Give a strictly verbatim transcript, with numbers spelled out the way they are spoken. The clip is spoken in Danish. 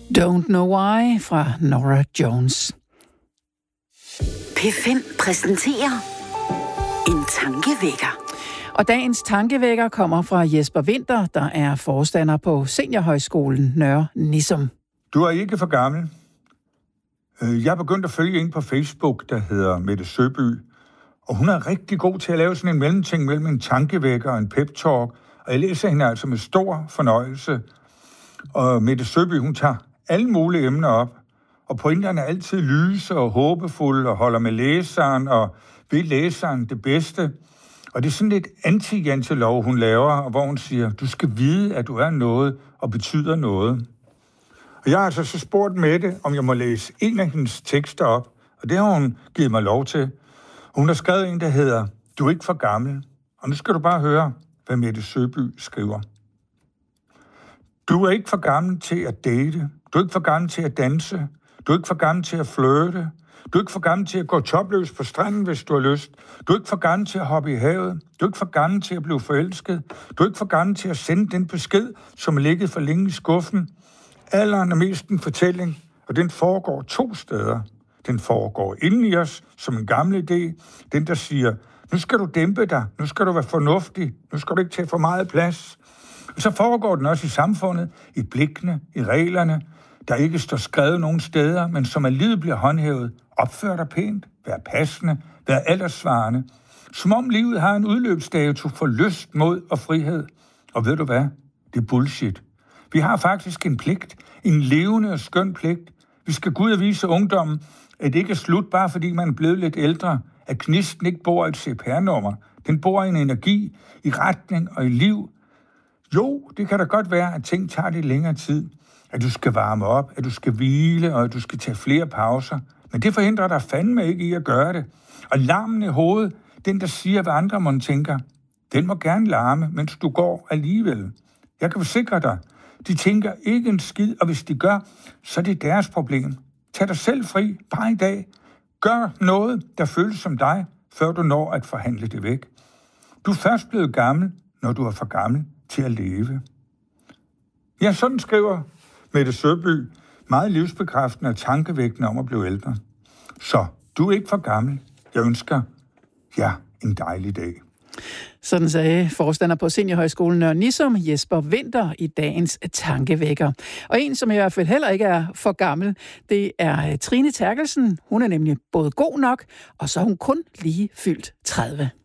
Don't Know Why fra Norah Jones. P fem præsenterer en tankevækker. Og dagens tankevækker kommer fra Jesper Winther, der er forstander på Seniorhøjskolen Nørre Nissum. Du er ikke for gammel. Jeg er begyndt at følge en på Facebook, der hedder Mette Søby. Og hun er rigtig god til at lave sådan en mellemting mellem en tankevækker og en pep-talk. Og jeg læser hende altså med stor fornøjelse. Og Mette Søby, hun tager alle mulige emner op. Og pointerne er altid lyse og håbefulde og holder med læseren og vil læseren det bedste. Og det er sådan lidt anti-jantelov, hun laver, hvor hun siger, du skal vide, at du er noget og betyder noget. Og jeg har altså så spurgt Mette, om jeg må læse en af hendes tekster op. Og det har hun givet mig lov til. Hun har skrevet en, der hedder, du er ikke for gammel. Og nu skal du bare høre, hvad Mette Søby skriver. Du er ikke for gammel til at date. Du er ikke for gammel til at danse. Du er ikke for gammel til at flirte. Du er ikke for gammel til at gå topløs på stranden, hvis du har lyst. Du er ikke for gammel til at hoppe i havet. Du er ikke for gammel til at blive forelsket. Du er ikke for gammel til at sende den besked, som er ligget for længe i skuffen. Alderen er mest en fortælling, og den foregår to steder. Den foregår inde i os, som en gammel idé. Den, der siger, nu skal du dæmpe dig, nu skal du være fornuftig, nu skal du ikke tage for meget plads. Og så foregår den også i samfundet, i blikkene, i reglerne, der ikke står skrevet nogen steder, men som alligevel bliver håndhævet. Opfør dig pænt, vær passende, vær alderssvarende. Som om livet har en udløbsdato for lyst, mod og frihed. Og ved du hvad? Det er bullshit. Vi har faktisk en pligt, en levende og skøn pligt. Vi skal gå ud og vise ungdommen, at det ikke er slut, bare fordi man er blevet lidt ældre, at knisten ikke bor i et C P R-nummer. Den bor i en energi, i retning og i liv. Jo, det kan da godt være, at ting tager lidt længere tid. At du skal varme op, at du skal hvile, og at du skal tage flere pauser. Men det forhindrer dig fandme ikke i at gøre det. Og larmen i hovedet, den der siger, hvad andre må tænker, den må gerne larme, mens du går alligevel. Jeg kan forsikre dig, de tænker ikke en skid, og hvis de gør, så er det deres problem. Tag dig selv fri, bare i dag. Gør noget, der føles som dig, før du når at forhandle det væk. Du er først blevet gammel, når du er for gammel til at leve. Ja, sådan skriver Mette Søby, meget livsbekræftende og tankevækkende om at blive ældre. Så du er ikke for gammel. Jeg ønsker jer en dejlig dag. Sådan sagde forstander på Seniorhøjskolen Nørre Nissum, Jesper Winther, i dagens tankevækker. Og en, som i hvert fald heller ikke er for gammel, det er Trine Terkelsen. Hun er nemlig både god nok, og så er hun kun lige fyldt tredive.